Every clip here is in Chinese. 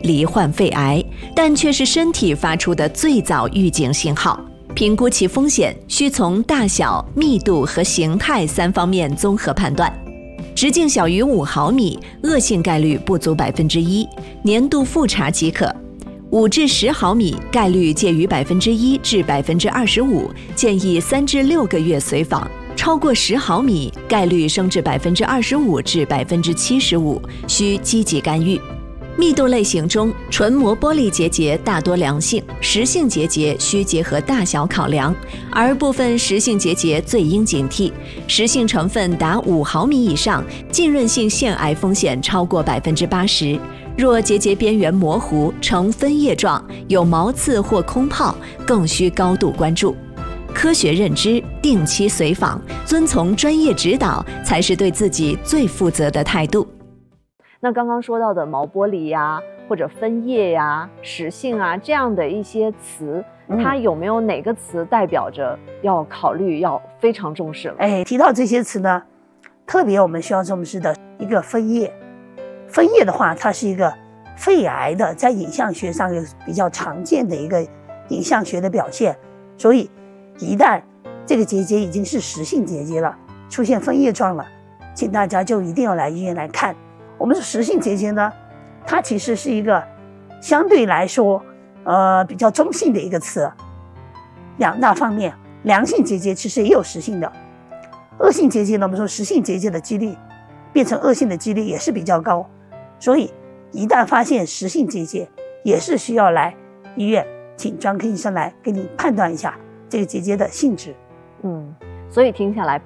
罹患肺癌，但却是身体发出的最早预警信号。评估其风险需从大小、密度和形态3方面综合判断。直径小于5毫米，恶性概率不足1%，年度复查即可。5至10毫米，概率介于1%至25%，建议3至6个月随访。超过10毫米，概率升至25%至75%，需积极干预。密度类型中，纯膜玻璃结节大多良性，实性结节需结合大小考量，而部分实性结节最应警惕。实性成分达5毫米以上，浸润性腺癌风险超过80%。若结节边缘模糊，呈分叶状，有毛刺或空泡，更需高度关注。科学认知，定期随访，遵从专业指导，才是对自己最负责的态度。 那刚刚说到的毛玻璃呀，或者分叶呀、实性啊这样的一些词，它有没有哪个词代表着要考虑、要非常重视了？ 提到这些词呢，特别我们需要重视的一个分叶。分叶的话，它是一个肺癌的在影像学上有比较常见的一个影像学的表现，所以一旦这个结节已经是实性结节了，出现分叶状了，请大家就一定要来医院来看。我们说实性结节呢，它其实是一个相对来说比较中性的一个词。2大方面，良性结节其实也有实性的，恶性结节呢，我们说实性结节的几率变成恶性的几率也是比较高，所以一旦发现实性结节，也是需要来医院请专科医生来给你判断一下这个结节的性质。 所以听下来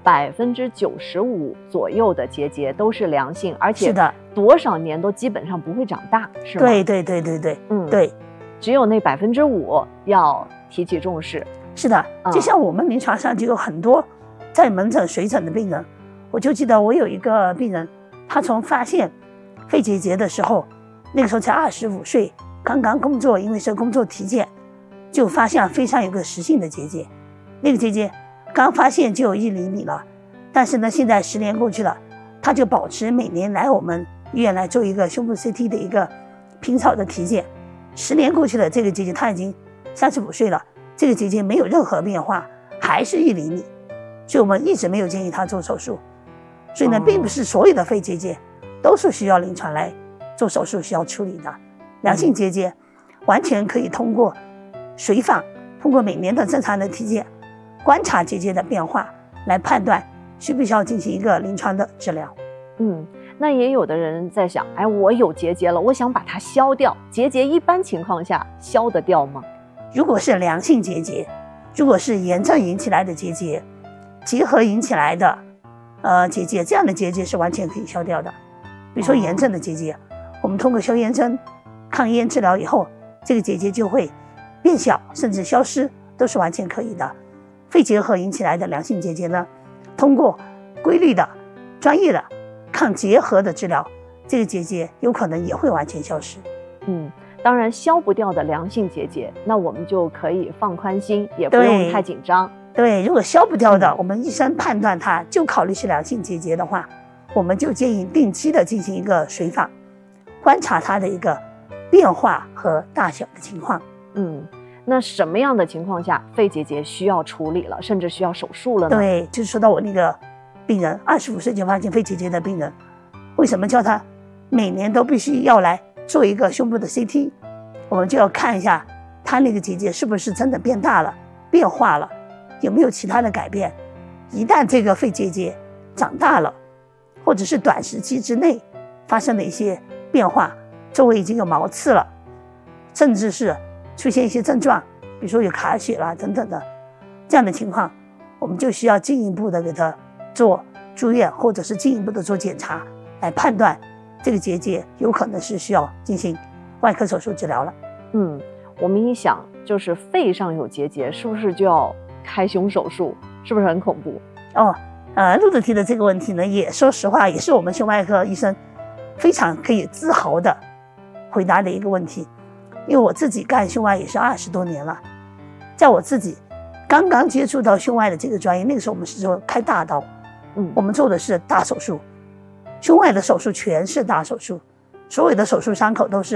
，95%左右的结节都是良性，而且是的， 多少年都基本上不会长大，是吗？ 对，对， 只有那5%要提起重视。 是的，就像我们临床上就有很多在门诊随诊的病人，我就记得我有一个病人，他从发现肺结节的时候，那个时候才25岁，刚刚工作，因为是工作体检，就发现肺上有个实性的结节，那个结节刚发现就有1厘米了，但是呢，现在10年过去了，他就保持每年来我们医院来做一个胸部 CT 的一个平草的体检。10年过去了，这个结节他已经35岁了，这个结节没有任何变化，还是1厘米，所以我们一直没有建议他做手术。所以呢，并不是所有的肺结节都是需要临床来做手术需要处理的。良性结节完全可以通过随访，通过每年的正常的体检，观察结节的变化来判断需不需要进行一个临床的治疗。 那也有的人在想，我有结节了，我想把它消掉，结节一般情况下消得掉吗？ 如果是良性结节，如果是炎症引起来的结节，结核引起来的结节，这样的结节是完全可以消掉的。比如说炎症的结节，我们通过消炎针、抗炎治疗以后，这个结节就会变小甚至消失，都是完全可以的。肺结核引起来的良性结节呢，通过规律的、专业的抗结核的治疗，这个结节有可能也会完全消失。 当然消不掉的良性结节，那我们就可以放宽心，也不用太紧张。 对，如果消不掉的，我们医生判断它就考虑是良性结节的话，我们就建议定期的进行一个随访，观察它的一个变化和大小的情况。 那什么样的情况下肺结节需要处理了，甚至需要手术了呢？ 对，就是说到我那个病人，25岁就发现肺结节的病人，为什么叫他每年都必须要来做一个胸部的 CT？ 我们就要看一下他那个结节是不是真的变大了、变化了，有没有其他的改变。一旦这个肺结节长大了，或者是短时期之内发生了一些变化，周围已经有毛刺了，甚至是出现一些症状，比如说有卡血啦等等的，这样的情况，我们就需要进一步的给他做住院，或者是进一步的做检查，来判断这个结节有可能是需要进行外科手术治疗了。 我们一想，就是肺上有结节，是不是就要开胸手术？是不是很恐怖？ 陆子提的这个问题呢，也说实话，也是我们胸外科医生非常可以自豪的回答的一个问题。因为我自己干胸外也是20多年了，在我自己刚刚接触到胸外的这个专业，那个时候我们是说开大刀，我们做的是大手术，胸外的手术全是大手术，所有的手术伤口都是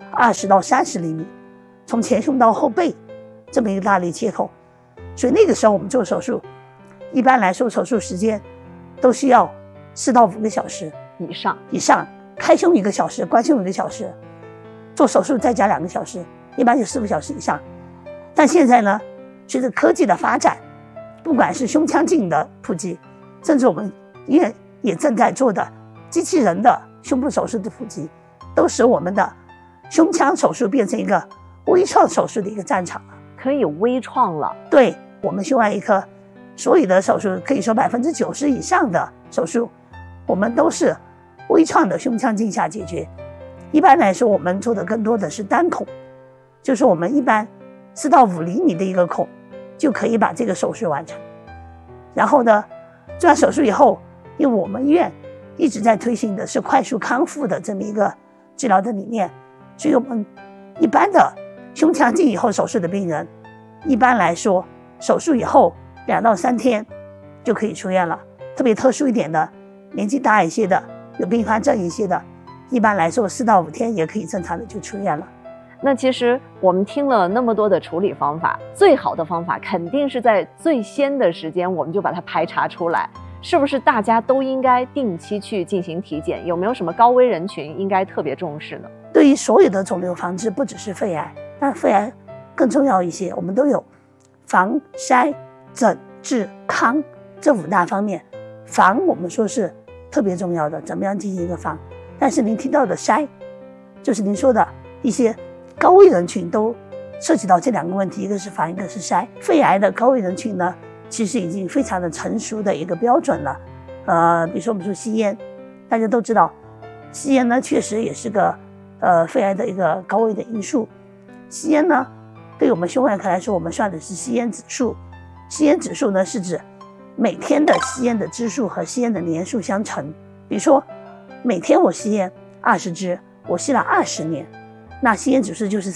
20到30厘米，从前胸到后背这么一个大力切口。所以那个时候我们做手术，一般来说手术时间都需要4到5个小时以上，开胸1个小时，关胸1个小时，做手术再加2个小时，一般就4个小时以上。但现在呢，随着科技的发展，不管是胸腔镜的普及，甚至我们医院也正在做的机器人的胸部手术的普及，都使我们的胸腔手术变成一个微创手术的一个战场了， 可以微创了。 对，我们胸外一科所有的手术，可以说90%以上的手术，我们都是微创的胸腔镜下解决。一般来说，我们做的更多的是单孔，就是我们一般4到5厘米的一个孔就可以把这个手术完成。然后呢，做完手术以后，因为我们医院一直在推行的是快速康复的这么一个治疗的理念，所以我们一般的胸腔镜以后手术的病人，一般来说手术以后2到3天就可以出院了。特别特殊一点的，年纪大一些的，有并发症一些的，一般来说4到5天也可以正常的就出院了。 那其实我们听了那么多的处理方法，最好的方法肯定是在最先的时间我们就把它排查出来。是不是大家都应该定期去进行体检？有没有什么高危人群应该特别重视呢？ 对于所有的肿瘤防治，不只是肺癌，但肺癌更重要一些，我们都有防、筛、诊、治、康这5大方面。防我们说是特别重要的，怎么样进行一个防？但是您提到的筛，就是您说的一些高危人群都涉及到这2个问题，一个是防，一个是筛。肺癌的高危人群呢，其实已经非常的成熟的一个标准了。比如说我们说吸烟，大家都知道，吸烟呢确实也是个肺癌的一个高危的因素。吸烟呢，对于我们胸外科来说，我们算的是吸烟指数。吸烟指数呢是指每天的吸烟的支数和吸烟的年数相乘。比如说每天我吸烟20支，我吸了20年，那吸烟指数就是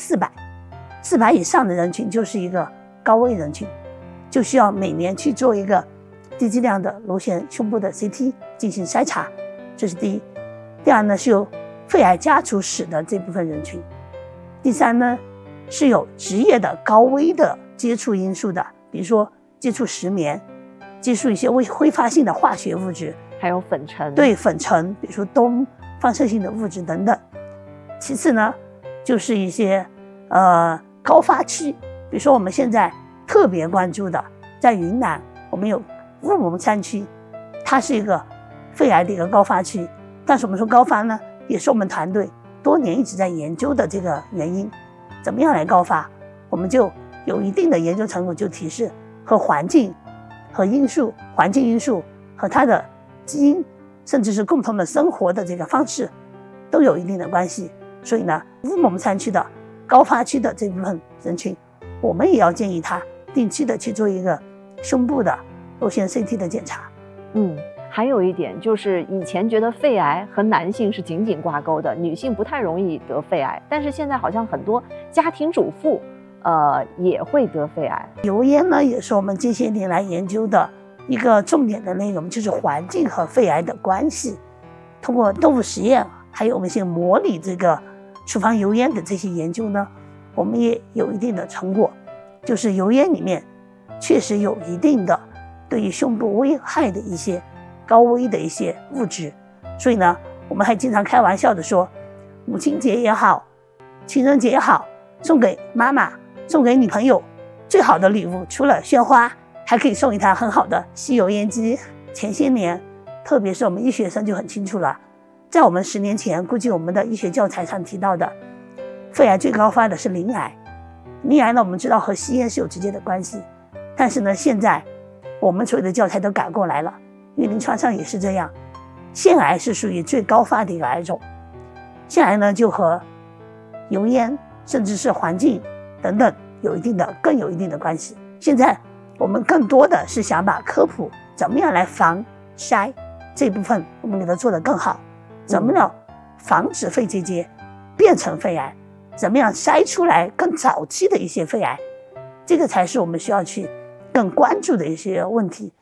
400以上的人群就是一个高危人群，就需要每年去做一个低剂量的颅前胸部的 CT 进行筛查，这是第一。第二呢，是有肺癌家族史的这部分人群。第三呢，是有职业的高危的接触因素的，比如说接触石棉，接触一些挥发性的化学物质， 还有粉尘。 对，粉尘，比如说氡、放射性的物质等等。其次呢，就是一些高发区，比如说我们现在特别关注的，在云南我们有乌蒙山区，它是一个肺癌的一个高发区。但是我们说高发呢，也是我们团队多年一直在研究的这个原因。怎么样来高发？我们就有一定的研究成果，就提示和环境和因素、环境因素和它的基因，甚至是共同的生活的这个方式，都有一定的关系。所以呢，乌蒙山区的高发区的这部分人群，我们也要建议他定期的去做一个胸部的颅前 CT 的检查。 还有一点就是以前觉得肺癌和男性是紧紧挂钩的，女性不太容易得肺癌，但是现在好像很多家庭主妇也会得肺癌。 油烟呢，也是我们这些年来研究的一个重点的内容，就是环境和肺癌的关系。通过动物实验，还有我们一些模拟这个厨房油烟的这些研究呢，我们也有一定的成果，就是油烟里面确实有一定的对于胸部危害的一些高危的一些物质。所以呢，我们还经常开玩笑的说，母亲节也好，情人节也好，送给妈妈、送给女朋友最好的礼物，除了鲜花，还可以送一台很好的吸油烟机。前些年，特别是我们医学生就很清楚了，在我们10年前，估计我们的医学教材上提到的，肺癌最高发的是鳞癌。鳞癌呢，我们知道和吸烟是有直接的关系，但是呢，现在我们所有的教材都改过来了，因为临床上也是这样，腺癌是属于最高发的一个癌种。腺癌呢，就和油烟甚至是环境等等更有一定的关系。现在我们更多的是想把科普怎么样来防筛这部分我们给它做得更好，怎么样防止肺结节变成肺癌，怎么样筛出来更早期的一些肺癌，这个才是我们需要去更关注的一些问题。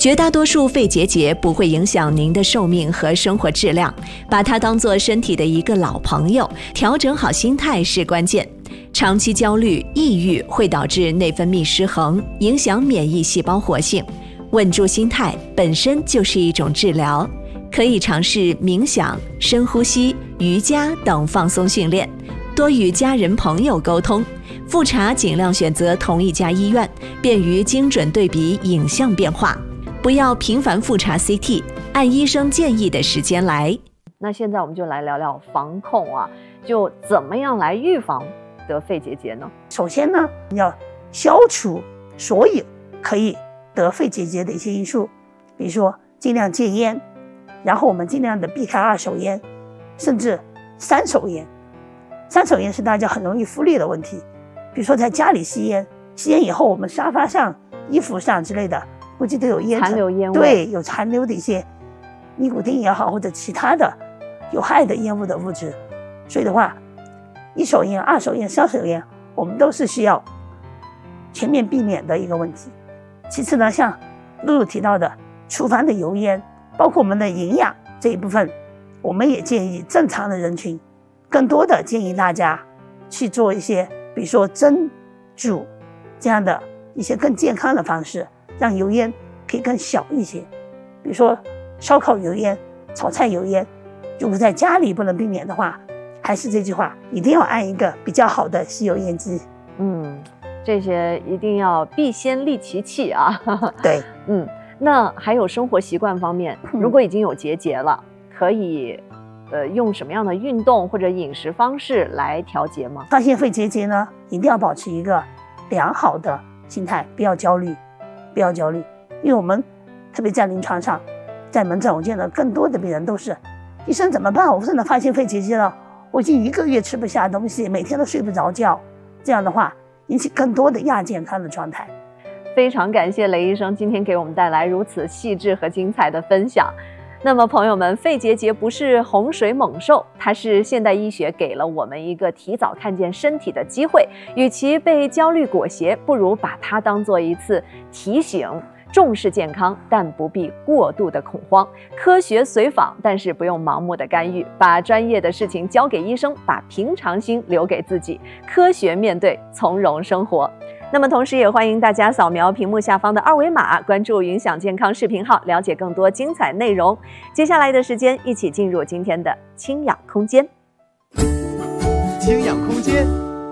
绝大多数肺结节不会影响您的寿命和生活质量，把它当作身体的一个老朋友，调整好心态是关键。长期焦虑、抑郁会导致内分泌失衡，影响免疫细胞活性。稳住心态本身就是一种治疗，可以尝试冥想、深呼吸、瑜伽等放松训练，多与家人朋友沟通。复查尽量选择同一家医院，便于精准对比影像变化。不要频繁复查 CT， 按医生建议的时间来。 那现在我们就来聊聊防控啊，就怎么样来预防得肺结节呢？ 首先呢，要消除所有可以得肺结节的一些因素，比如说尽量戒烟，然后我们尽量的避开2手烟，甚至3手烟。3手烟是大家很容易忽略的问题，比如说在家里吸烟，吸烟以后我们沙发上、衣服上之类的，估计都有烟残留烟味， 对，有残留的一些尼古丁也好，或者其他的有害的烟雾的物质。所以的话，1手烟、2手烟、3手烟，我们都是需要全面避免的一个问题。其次呢，像露露提到的厨房的油烟，包括我们的营养这一部分，我们也建议正常的人群，更多的建议大家去做一些，比如说蒸、煮这样的一些更健康的方式，让油烟可以更小一些。比如说烧烤油烟、炒菜油烟，如果在家里不能避免的话，还是这句话，一定要按一个比较好的吸油烟机。 这些一定要必先利其器啊。 对， 那还有生活习惯方面，如果已经有结节了，可以用什么样的运动或者饮食方式来调节吗？ 发现肺结节呢，一定要保持一个良好的心态，不要焦虑，不要焦虑，因为我们特别在临床上，在门诊，我见到更多的病人都是，医生怎么办？我真的发现肺结节了，我已经1个月吃不下东西，每天都睡不着觉，这样的话引起更多的亚健康的状态。 非常感谢雷医生今天给我们带来如此细致和精彩的分享。那么朋友们，肺结节不是洪水猛兽，它是现代医学给了我们一个提早看见身体的机会。与其被焦虑裹挟，不如把它当做一次提醒，重视健康，但不必过度的恐慌。科学随访，但是不用盲目的干预。把专业的事情交给医生，把平常心留给自己，科学面对，从容生活。那么同时也欢迎大家扫描屏幕下方的2维码，关注云享健康视频号，了解更多精彩内容。接下来的时间，一起进入今天的清氧空间。 清氧空间。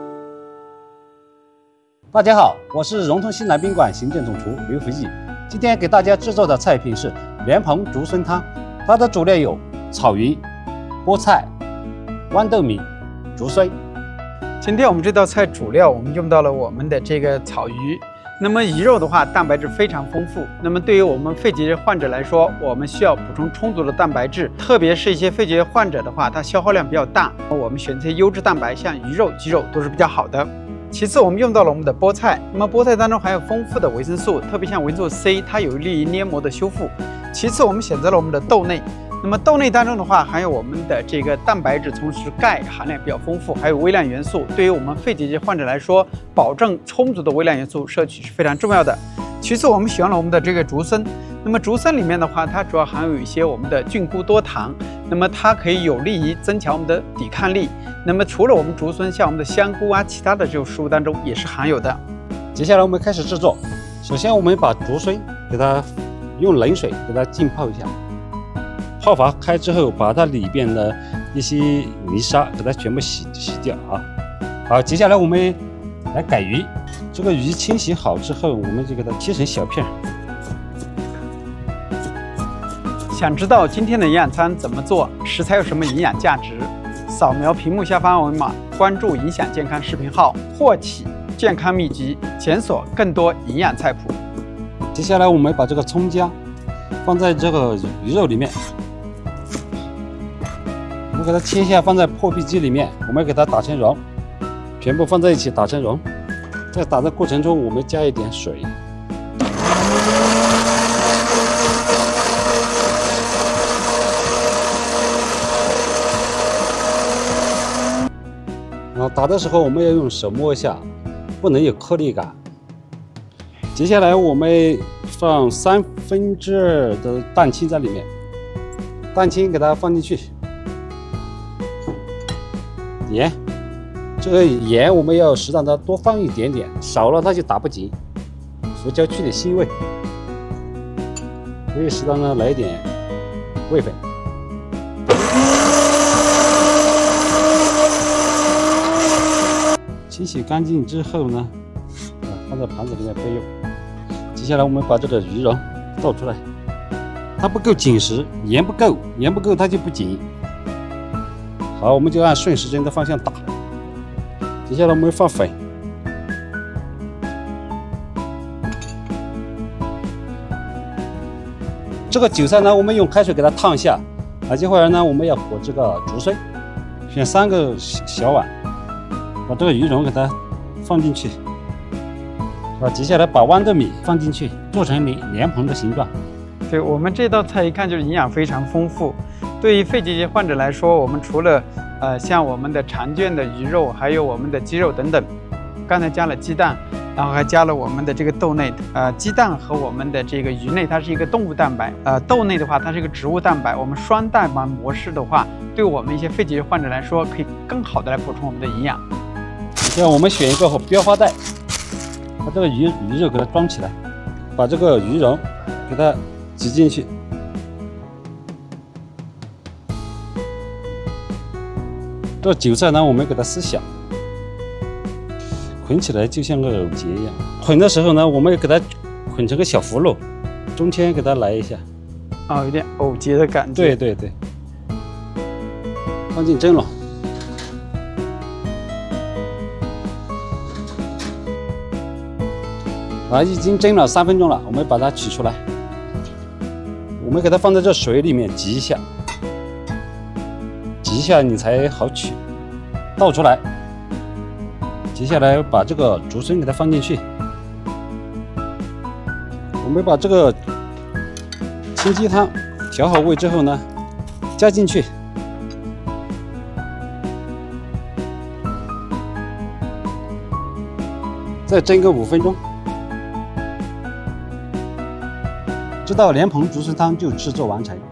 大家好，我是融通西南宾馆行政总厨刘福义。今天给大家制作的菜品是莲蓬竹荪汤，它的主料有草鱼、菠菜、豌豆米、竹荪。 今天我们这道菜主料我们用到了我们的这个草鱼。那么鱼肉的话，蛋白质非常丰富。那么对于我们肺结节患者来说，我们需要补充充足的蛋白质，特别是一些肺结节患者的话，它消耗量比较大，我们选择优质蛋白，像鱼肉、鸡肉都是比较好的。其次，我们用到了我们的菠菜。那么菠菜当中含有丰富的维生素，特别像维生素 C， 它有利于黏膜的修复。其次，我们选择了我们的豆类。那么豆类当中的话，含有我们的这个蛋白质，同时钙含量比较丰富，还有微量元素。对于我们肺结节患者来说，保证充足的微量元素摄取是非常重要的。其次，我们选了我们的这个竹荪。那么竹荪里面的话，它主要含有一些我们的菌菇多糖，那么它可以有利于增强我们的抵抗力。那么除了我们竹荪，像我们的香菇啊，其他的这种食物当中也是含有的。 接下来我们开始制作。首先我们把竹荪给它用冷水给它浸泡一下，泡发开之后，把它里边的一些泥沙给它全部洗掉啊。好，接下来我们来改鱼。这个鱼清洗好之后，我们就给它切成小片。 想知道今天的营养餐怎么做，食材有什么营养价值？扫描屏幕下方2维码，关注影响健康视频号，获取健康秘籍，检索更多营养菜谱。 接下来我们把这个葱姜放在这个鱼肉里面，我们给它切一下，放在破壁机里面，我们给它打成蓉，全部放在一起打成蓉。在打的过程中，我们加一点水。然后打的时候，我们要用手摸一下，不能有颗粒感。接下来我们放2/3的蛋清在里面，蛋清给它放进去，盐，这个盐我们要适当的多放一点点，少了它就打不紧，胡椒去点腥味，可以适当的来一点味粉。清洗干净之后呢，放在盘子里面备用。接下来我们把这个鱼蓉倒出来，它不够紧实，盐不够它就不紧。好，我们就按顺时针的方向打。接下来我们放粉，这个韭菜呢，我们用开水给它烫一下。接下来呢，我们要和这个竹荪，选3个小碗。把这个鱼蓉给它放进去，接下来把豌豆米放进去，做成莲蓬的形状。 对，我们这道菜一看就是营养非常丰富。对于肺结节患者来说，我们除了像我们的常见的鱼肉，还有我们的鸡肉等等，刚才加了鸡蛋，然后还加了我们的这个豆类。鸡蛋和我们的这个鱼类，它是一个动物蛋白，豆类的话，它是一个植物蛋白。我们双蛋白模式的话，对我们一些肺结节患者来说，可以更好的来补充我们的营养。 现在我们选一个标花袋，把这个鱼肉给它装起来，把这个鱼蓉给它挤进去。这个韭菜呢，我们给它撕小，捆起来就像个藕结一样。捆的时候呢，我们给它捆成个小葫芦，中间给它来一下， 有点藕结的感觉。 对，放进蒸笼。已经蒸了3分钟了，我们把它取出来，我们给它放在这水里面挤一下，挤一下你才好取，倒出来。接下来把这个竹荪给它放进去，我们把这个清鸡汤调好味之后呢，加进去，再蒸个5分钟。这道莲蓬竹荪汤就制作完成。